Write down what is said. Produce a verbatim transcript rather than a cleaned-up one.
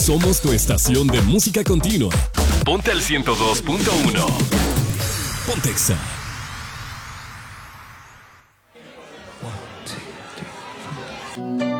Somos tu estación de música continua. Ponte al ciento dos punto uno. Pontexa. One, two, three, four.